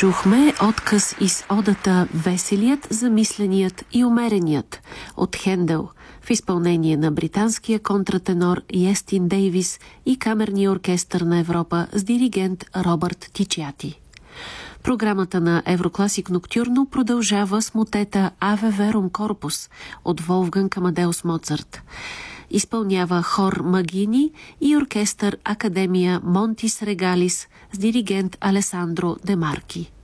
Чухме отказ из одата "Веселият, замисленият и умереният" от Хендел в изпълнение на британския контратенор Естин Дейвис и камерния оркестър на Европа с диригент Робърт Тичиати. Програмата на Еврокласик Ноктюрно продължава с мотета Аве Верум Корпус от Волфганг Амадеус Моцарт. Изпълнява хор Магини и оркестър Академия Монтис Регалис с диригент Алесандро Де Марки.